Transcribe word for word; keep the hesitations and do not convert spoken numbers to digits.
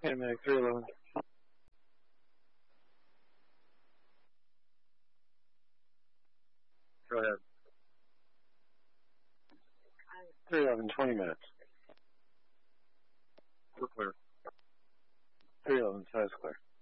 Wait a minute, three eleven. Go ahead. three eleven, twenty minutes. We're clear. three eleven, size clear.